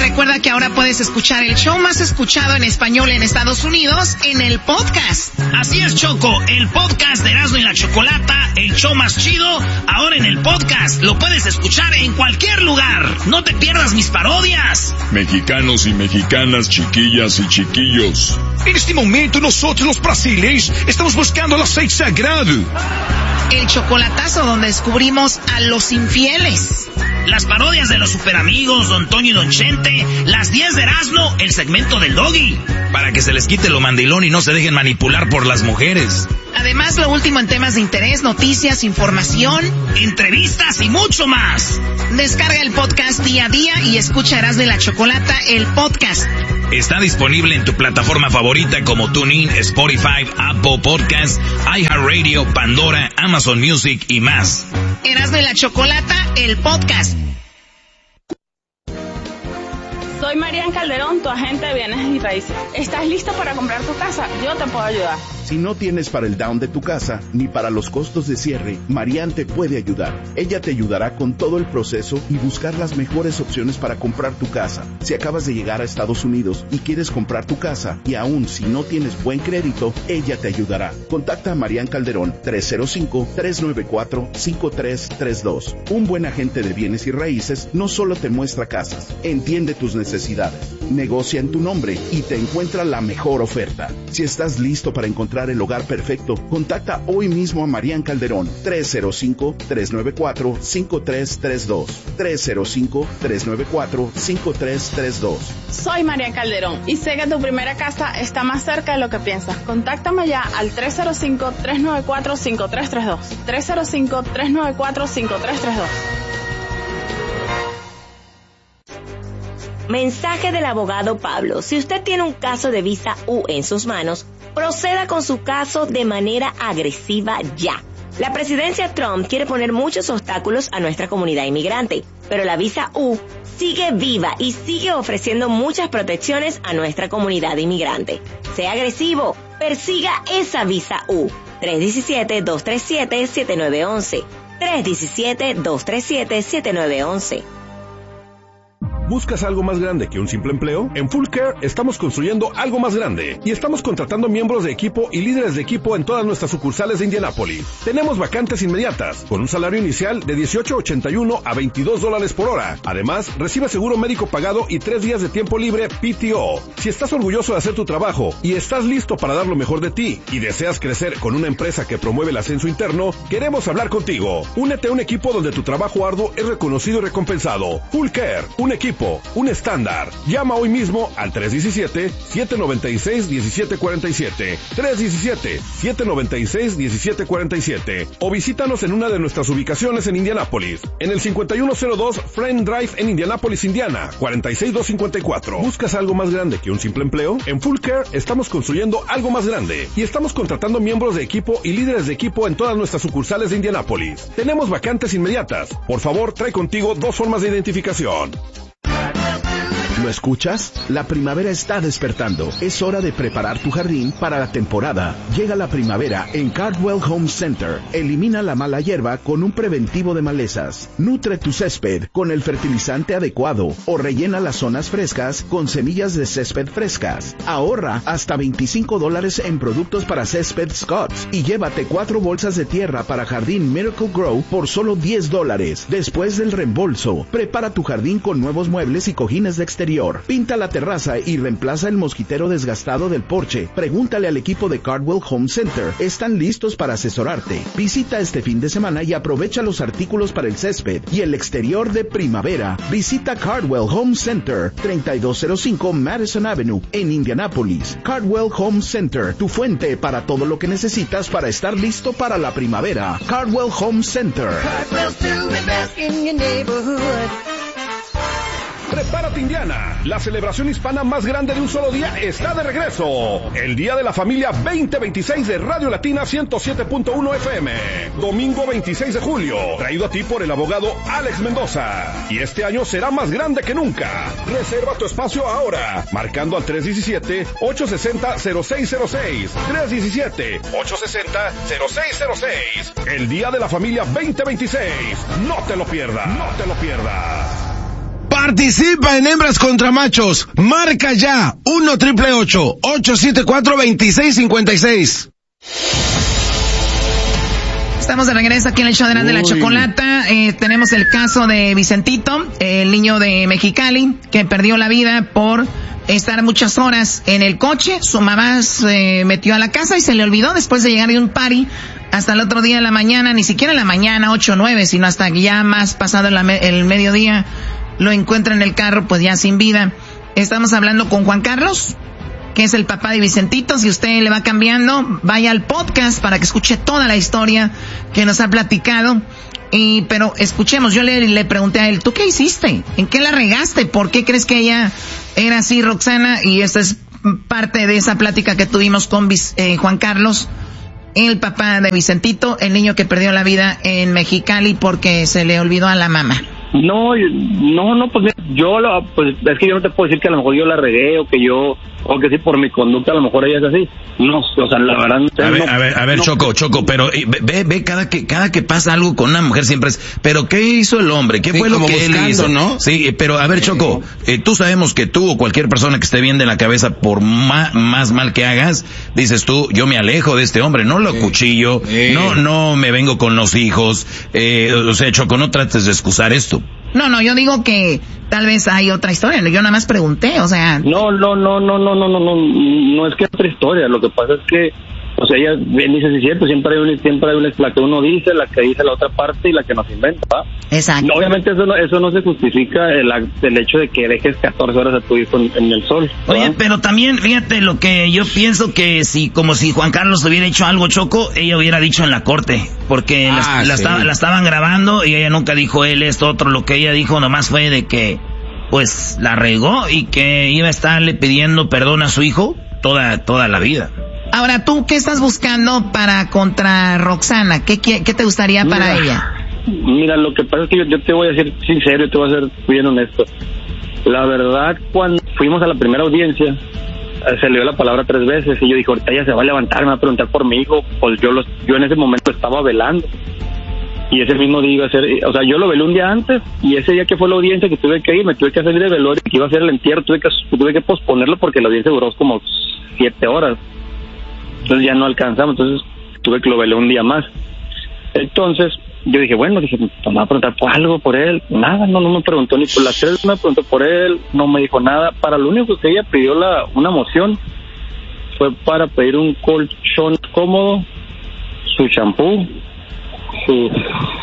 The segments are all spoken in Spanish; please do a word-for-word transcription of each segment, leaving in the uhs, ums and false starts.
Recuerda que ahora puedes escuchar el show más escuchado en español en Estados Unidos en el podcast. Así es, Choco, el podcast de Erasmo y la Chocolata, el show más chido, ahora en el podcast. Lo puedes escuchar en cualquier lugar. No te pierdas mis parodias. Mexicanos y mexicanas, chiquillas y chiquillos. En este momento nosotros los brasileños estamos buscando el aceite sagrado. El chocolatazo donde descubrimos a los infieles. Las parodias de los superamigos, Don Toño y Don Chente, las diez de Erasmo, el segmento del Doggy. Para que se les quite lo mandilón y no se dejen manipular por las mujeres. Además, lo último en temas de interés, noticias, información, entrevistas y mucho más. Descarga el podcast día a día y escucha Erasmo y la Chocolata, el podcast. Está disponible en tu plataforma favorita como TuneIn, Spotify, Apple Podcasts, iHeartRadio, Pandora, Amazon Music y más. Erasmo y la Chocolata, el podcast. Soy Marian Calderón, tu agente de bienes y raíces. ¿Estás listo para comprar tu casa? Yo te puedo ayudar. Si no tienes para el down de tu casa, ni para los costos de cierre, Marian te puede ayudar. Ella te ayudará con todo el proceso y buscar las mejores opciones para comprar tu casa. Si acabas de llegar a Estados Unidos y quieres comprar tu casa, y aún si no tienes buen crédito, ella te ayudará. Contacta a Marian Calderón, tres cero cinco, tres nueve cuatro, cinco tres tres dos. Un buen agente de bienes y raíces no solo te muestra casas, entiende tus necesidades, negocia en tu nombre y te encuentra la mejor oferta. Si estás listo para encontrar el hogar perfecto, contacta hoy mismo a Marian Calderón, tres cero cinco, tres nueve cuatro, cinco tres tres dos, tres cero cinco, tres nueve cuatro, cinco tres tres dos. Soy Marian Calderón y sé que tu primera casa está más cerca de lo que piensas. Contáctame ya al tres cero cinco, tres nueve cuatro, cinco tres tres dos, tres cero cinco, tres nueve cuatro, cinco tres tres dos. Mensaje del abogado Pablo. Si usted tiene un caso de visa U en sus manos, proceda con su caso de manera agresiva ya. La presidencia Trump quiere poner muchos obstáculos a nuestra comunidad inmigrante, pero la visa U sigue viva y sigue ofreciendo muchas protecciones a nuestra comunidad inmigrante. Sea agresivo, persiga esa visa U. tres uno siete, dos tres siete, siete nueve uno uno. tres uno siete, dos tres siete, siete nueve uno uno. ¿Buscas algo más grande que un simple empleo? En Full Care estamos construyendo algo más grande y estamos contratando miembros de equipo y líderes de equipo en todas nuestras sucursales de Indianápolis. Tenemos vacantes inmediatas con un salario inicial de dieciocho ochenta y uno a veintidós dólares por hora. Además, recibe seguro médico pagado y tres días de tiempo libre P T O. Si estás orgulloso de hacer tu trabajo y estás listo para dar lo mejor de ti y deseas crecer con una empresa que promueve el ascenso interno, queremos hablar contigo. Únete a un equipo donde tu trabajo arduo es reconocido y recompensado. Full Care, un equipo, un estándar. Llama hoy mismo al tres uno siete, siete nueve seis, uno siete cuatro siete, tres uno siete, siete nueve seis, uno siete cuatro siete o visítanos en una de nuestras ubicaciones en Indianápolis, en el cincuenta y uno cero dos Friend Drive en Indianápolis, Indiana, cuarenta y seis mil doscientos cincuenta y cuatro. ¿Buscas algo más grande que un simple empleo? En Full Care estamos construyendo algo más grande y estamos contratando miembros de equipo y líderes de equipo en todas nuestras sucursales de Indianápolis. Tenemos vacantes inmediatas. Por favor, trae contigo dos formas de identificación. ¿Lo escuchas? La primavera está despertando. Es hora de preparar tu jardín para la temporada. Llega la primavera en Cardwell Home Center. Elimina la mala hierba con un preventivo de malezas. Nutre tu césped con el fertilizante adecuado o rellena las zonas frescas con semillas de césped frescas. Ahorra hasta veinticinco dólares en productos para césped Scotts y llévate cuatro bolsas de tierra para jardín Miracle Grow por solo diez dólares. Después del reembolso, prepara tu jardín con nuevos muebles y cojines de exterior. Pinta la terraza y reemplaza el mosquitero desgastado del porche. Pregúntale al equipo de Cardwell Home Center. Están listos para asesorarte. Visita este fin de semana y aprovecha los artículos para el césped y el exterior de primavera. Visita Cardwell Home Center, treinta y dos cero cinco Madison Avenue, en Indianápolis. Cardwell Home Center, tu fuente para todo lo que necesitas para estar listo para la primavera. Cardwell Home Center. Cardwell's doing best in your neighborhood. Prepárate, Indiana. La celebración hispana más grande de un solo día está de regreso. El Día de la Familia veinte veintiséis de Radio Latina ciento siete punto uno F M. Domingo veintiséis de julio. Traído a ti por el abogado Alex Mendoza. Y este año será más grande que nunca. Reserva tu espacio ahora. Marcando al tres uno siete, ocho seis cero, cero seis cero seis. tres uno siete, ocho seis cero, cero seis cero seis. El Día de la Familia veinte veintiséis. No te lo pierdas. No te lo pierdas. Participa en Hembras contra Machos. Marca ya uno triple ocho ocho siete cuatro dos seis cinco seis. Estamos de regreso aquí en el show de Erasmo y la Chocolata. Eh, tenemos el caso de Vicentito, el niño de Mexicali, que perdió la vida por estar muchas horas en el coche. Su mamá se metió a la casa y se le olvidó después de llegar de un party hasta el otro día de la mañana, ni siquiera en la mañana, ocho o nueve, sino hasta ya más pasado el, el mediodía, lo encuentra en el carro, pues ya sin vida. Estamos hablando con Juan Carlos, que es el papá de Vicentito. Si usted le va cambiando, vaya al podcast para que escuche toda la historia que nos ha platicado. Y, pero escuchemos, yo le, le pregunté a él, ¿tú qué hiciste? ¿En qué la regaste? ¿Por qué crees que ella era así, Roxana? Y esta es parte de esa plática que tuvimos con eh, Juan Carlos, el papá de Vicentito, el niño que perdió la vida en Mexicali porque se le olvidó a la mamá. No, no, no, pues yo, lo, pues es que yo no te puedo decir que a lo mejor yo la regué o que yo, o que sí por mi conducta a lo mejor ella es así. No, o sea, la verdad. No, a ver, a ver, a ver, no, Choco, Choco, pero ve, ve, cada que, cada que pasa algo con una mujer siempre es, pero ¿qué hizo el hombre? ¿Qué sí, fue lo que buscando, él hizo? ¿No? Sí, pero a ver, Choco, eh, tú sabemos que tú o cualquier persona que esté bien de la cabeza, por ma, más mal que hagas, dices tú, yo me alejo de este hombre, no lo cuchillo, sí. no, no me vengo con los hijos, eh, o sea, Choco, no trates de excusar esto. No, no, yo digo que tal vez hay otra historia, yo nada más pregunté, o sea... No, no, no, no, no, no, no, no, no es que otra historia, lo que pasa es que, o sea, ella bien dice, sí es cierto, siempre hay, un, siempre hay una, la que uno dice, la que dice la otra parte y la que nos inventa, ¿va? Exacto. No, obviamente eso no, eso no se justifica el, el hecho de que dejes catorce horas a tu hijo en, en el sol, ¿va? Oye, pero también, fíjate, lo que yo pienso que si, como si Juan Carlos hubiera hecho algo, Choco, ella hubiera dicho en la corte, porque ah, la, la, sí. estaba, la estaban grabando y ella nunca dijo él esto, otro, lo que ella dijo nomás fue de que, pues, la regó y que iba a estarle pidiendo perdón a su hijo toda, toda la vida. Ahora, ¿tú qué estás buscando para contra Roxana? ¿Qué, qué, qué te gustaría mira, para ella? Mira, lo que pasa es que yo, yo te voy a decir sincero, te voy a ser bien honesto. La verdad, cuando fuimos a la primera audiencia, se le dio la palabra tres veces y yo dije, ahorita ella se va a levantar, me va a preguntar por mi hijo. Pues yo, los, yo en ese momento estaba velando. Y ese mismo día iba a ser, o sea, yo lo velé un día antes y ese día que fue la audiencia que tuve que ir, me tuve que salir de velorio, que iba a ser el entierro, tuve que, tuve que posponerlo porque la audiencia duró como siete horas. Entonces ya no alcanzamos, entonces tuve que lo velé un día más. Entonces yo dije, bueno, dije, me va a preguntar por algo por él. Nada, no, no me preguntó ni por las tres, me preguntó por él, no me dijo nada. Para lo único que ella pidió la una moción fue para pedir un colchón cómodo, su champú, su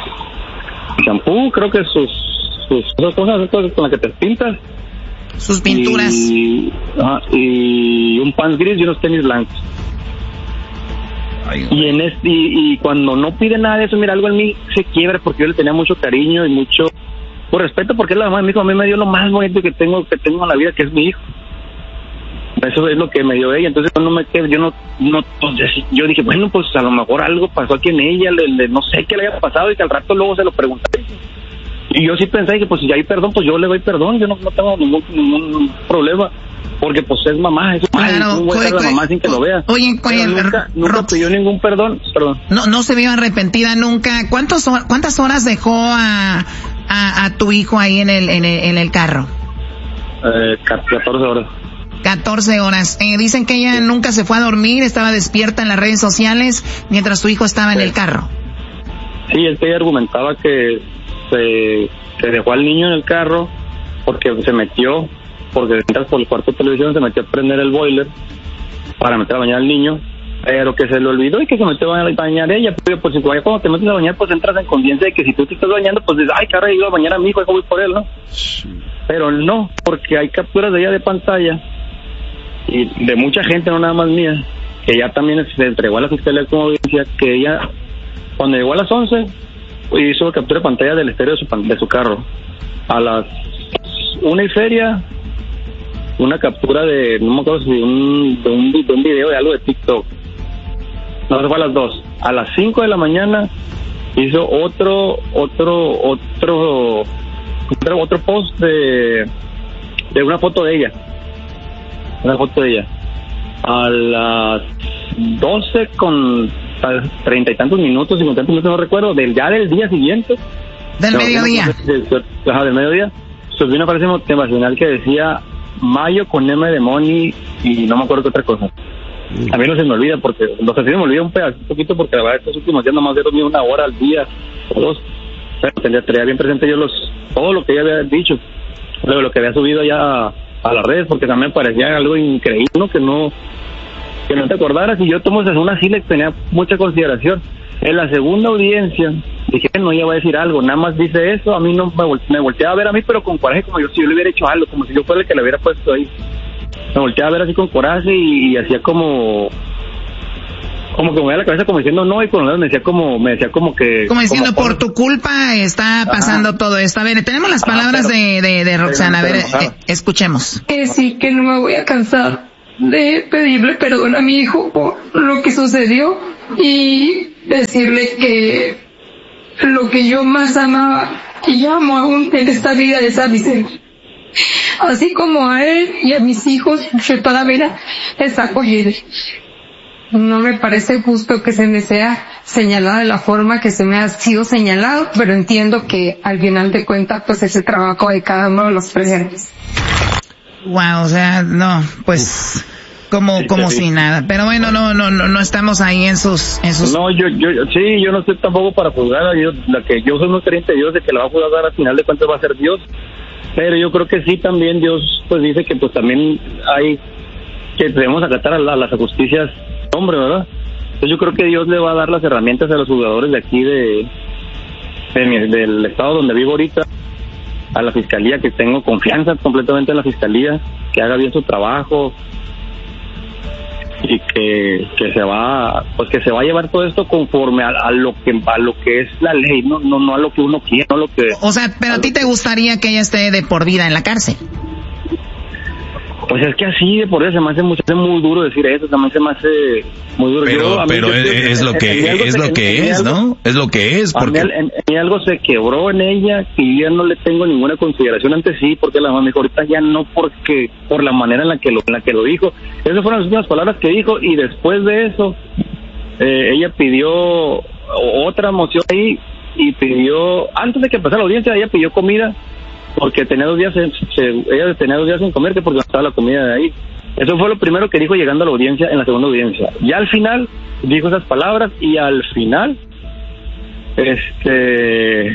champú, creo que sus sus esas cosas, esas cosas con las que te pintas, sus pinturas y, uh, y un pants gris y unos tenis blancos. Ay, y en este y, y cuando no pide nada de eso, mira, algo en mí se quiebra porque yo le tenía mucho cariño y mucho por respeto, porque la mamá de mi hijo a mí me dio lo más bonito que tengo que tengo en la vida, que es mi hijo. Eso es lo que me dio ella. Entonces yo no me quedé, yo no, no entonces, yo dije, bueno, pues a lo mejor algo pasó aquí en ella, le, le, no sé qué le haya pasado, y que al rato luego se lo pregunté. Y yo sí pensé que pues si hay perdón, pues yo le doy perdón, yo no, no tengo ningún, ningún problema, porque pues es mamá, es mamá, claro, no voy a dejar a la mamá sin que lo vea. Oye, oye, nunca, nunca pidió ningún perdón, perdón. No, no se vio arrepentida nunca. ¿Cuántos, cuántas horas dejó a, a, a tu hijo ahí en el, en el, en el carro? Eh, catorce horas. catorce horas. Eh, dicen que ella nunca se fue a dormir, estaba despierta en las redes sociales mientras tu hijo estaba sí. en el carro. Sí, es que ella argumentaba que se, se dejó al niño en el carro porque se metió, porque entras por el cuarto de televisión, se metió a prender el boiler para meter a bañar al niño, pero que se le olvidó y que se metió a bañar ella. Pero pues si cuando te metes a bañar, pues entras en conciencia de que si tú te estás bañando, pues dices, ay, caray, iba a bañar a mi hijo, voy por él, ¿no? Sí. Pero no, porque hay capturas de ella de pantalla y de mucha gente, no nada más mía, que ya también se entregó a la fiscalía como audiencia, que ella cuando llegó a las once hizo captura de pantalla del estéreo de su, de su carro. A las una y feria una captura de, no me acuerdo si un, de, un, de un video de algo de TikTok. No, se fue a las dos. A las cinco de la mañana hizo otro otro otro otro, otro post de de una foto de ella, una foto de ella a las doce con treinta y tantos minutos, cincuenta minutos, no recuerdo, del ya del día siguiente, del no, mediodía, no, del, del mediodía, subí una frase motivacional que decía Mayo con M de Money y no me acuerdo qué otra cosa. A mí no se me olvida porque, no sé si me olvida un pedacito, un poquito porque la verdad estos últimos días nomás he dormido una hora al día o dos, pero tenía, tenía bien presente yo los, todo lo que ella había dicho, luego lo que había subido ya a, a las redes, porque también parecía algo increíble, ¿no? Que no, que no te acordaras, y yo tomo esa una sí le tenía mucha consideración. En la segunda audiencia dije, no, ella va a decir algo, nada más dice eso, a mí no me, vol me volteaba a ver a mí, pero con coraje, como yo si yo le hubiera hecho algo, como si yo fuera el que le hubiera puesto ahí. Me volteaba a ver así con coraje y, y hacía como como que me movía la cabeza como diciendo no, y con los dedos me decía como me decía como que como diciendo como, por tu culpa está pasando Ajá. todo esto. A ver, tenemos las palabras Ajá, pero, de, de, de Roxana, a ver, eh, escuchemos. Que sí, que no me voy a cansar de pedirle perdón a mi hijo por lo que sucedió y decirle que lo que yo más amaba y amo aún en esta vida es a Vicente, así como a él y a mis hijos. Yo todavía les acogí. No me parece justo que se me sea señalada de la forma que se me ha sido señalado, pero entiendo que al final de cuentas pues es el trabajo de cada uno de los presentes. Wow, o sea, no, pues como sí, como sí. si nada. Pero bueno, no no no no estamos ahí en sus en sus No, yo yo sí, yo no estoy tampoco para juzgar a Dios, la que yo soy muy creyente de Dios de que la va a juzgar al final de cuentas va a ser Dios. Pero yo creo que sí también Dios pues dice que pues también hay que debemos acatar a, la, a las justicias hombre, ¿verdad? Entonces yo creo que Dios le va a dar las herramientas a los jugadores de aquí de, de mi, del estado donde vivo ahorita, a la fiscalía, que tengo confianza completamente en la fiscalía, que haga bien su trabajo y que que se va pues que se va a llevar todo esto conforme a, a lo que a lo que es la ley, no no no a lo que uno quiere, no a lo que O sea, pero a, a ti te gustaría que ella esté de por vida en la cárcel. Pues es que así de por eso se me hace muy, se me hace muy duro decir eso, también se me hace muy duro. Pero, yo, pero es, que, es lo que es, es lo que es, ¿no? Es lo que es, porque... A mí, en, en algo se quebró en ella y yo no le tengo ninguna consideración. Antes sí, porque la mamá me dijo, ahorita ya no, porque por la manera en la que lo, en la que lo dijo. Esas fueron las últimas palabras que dijo, y después de eso, eh, ella pidió otra moción ahí, y pidió, antes de que empezara la audiencia, ella pidió comida, porque tenía dos días, se, se, ella tenía dos días sin comer, que porque no estaba la comida de ahí. Eso fue lo primero que dijo llegando a la audiencia, en la segunda audiencia. Y al final, dijo esas palabras, y al final, este,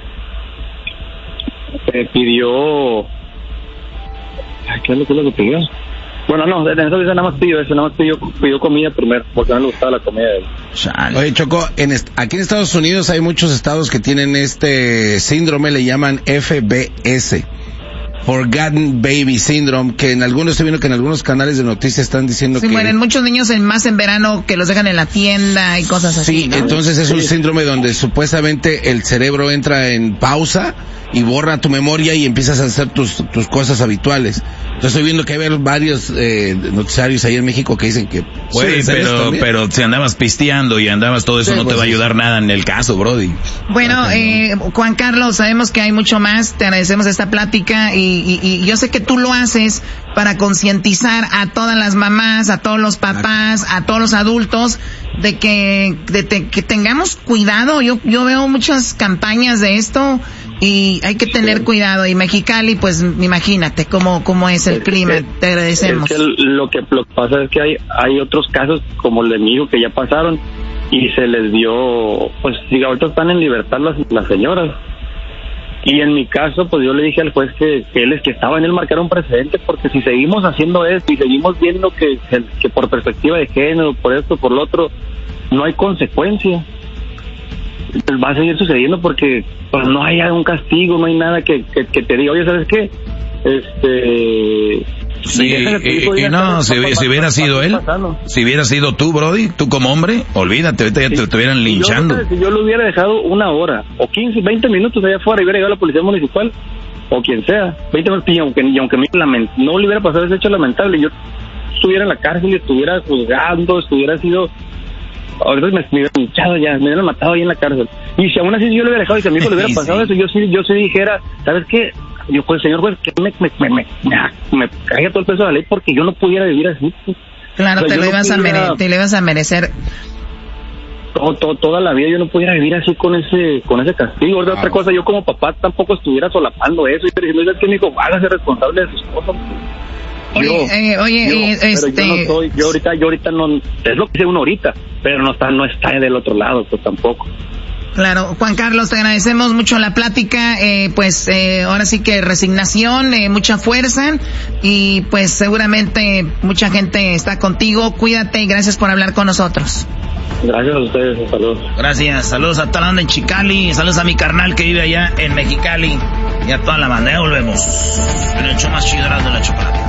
eh, pidió, ¿qué es lo que, es lo que pidió? Bueno, no, en esa audiencia nada más pidió eso, nada más pidió, pidió comida primero, porque no le gustaba la comida de él. Oye, Choco, en est aquí en Estados Unidos hay muchos estados que tienen este síndrome, le llaman F B S, Forgotten Baby Syndrome, que en algunos, estoy viendo que en algunos canales de noticias están diciendo sí, que... mueren muchos niños en, más en verano, que los dejan en la tienda y cosas así, Sí, ¿no? entonces es un síndrome donde supuestamente el cerebro entra en pausa y borra tu memoria y empiezas a hacer tus tus cosas habituales. Entonces estoy viendo que hay varios eh, noticiarios ahí en México que dicen que puede sí, ser pero, esto, pero si andabas pisteando y andabas todo eso, sí, no pues te va a ayudar nada en el caso, Brody. Bueno, eh, Juan Carlos, sabemos que hay mucho más, te agradecemos esta plática y, y, y yo sé que tú lo haces para concientizar a todas las mamás, a todos los papás, a todos los adultos, de que de te, que tengamos cuidado. Yo yo veo muchas campañas de esto y hay que tener cuidado. Y Mexicali, pues imagínate cómo cómo es el clima. Te agradecemos. Es que lo que lo que pasa es que hay hay otros casos como el de mi hijo que ya pasaron y se les dio, pues diga, ahorita están en libertad las las señoras. Y en mi caso, pues yo le dije al juez que, que él es que estaba en él marcar un precedente, porque si seguimos haciendo esto y seguimos viendo que, que, que por perspectiva de género, por esto, por lo otro, no hay consecuencia, va a seguir sucediendo porque pues no hay un castigo, no hay nada que, que, que te diga, oye, ¿sabes qué? Este... Sí, y, y, y no, si, si hubiera sido él, si hubiera sido tú, Brody, tú como hombre, olvídate, ahorita ya te, te estuvieran linchando. Yo, si yo lo hubiera dejado una hora, o quince, veinte minutos allá afuera y hubiera llegado a la policía municipal, o quien sea, veinte minutos, y aunque, y aunque me, lament, no le hubiera pasado ese hecho lamentable, yo estuviera en la cárcel, estuviera juzgando, estuviera sido... Ahorita me, me hubieran hinchado ya, me hubieran matado ahí en la cárcel. Y si aún así yo le hubiera dejado y si a mí me hubiera pasado sí. eso, yo sí, yo sí dijera, ¿sabes qué? Yo, pues, señor juez, que me, me, me, me, me caiga todo el peso de la ley porque yo no pudiera vivir así. Claro, o sea, te, lo no ibas pudiera... a mere te lo ibas a merecer. todo, todo, toda la vida yo no pudiera vivir así con ese con ese castigo. Ah. Otra cosa, yo como papá tampoco estuviera solapando eso y diciendo, es que mi hijo, hágase responsable de sus cosas. Oye, yo, eh, oye, yo, eh, este... pero yo no soy, yo ahorita, yo ahorita no, es lo que sé uno ahorita, pero no está, no está del otro lado, pues tampoco. Claro, Juan Carlos, te agradecemos mucho la plática, eh, pues eh, ahora sí que resignación, eh, mucha fuerza y pues seguramente mucha gente está contigo, cuídate y gracias por hablar con nosotros. Gracias a ustedes, saludos. Gracias, saludos a toda la banda en Chicali, saludos a mi carnal que vive allá en Mexicali y a toda la banda, ya volvemos. En el show más chido de la chocolate.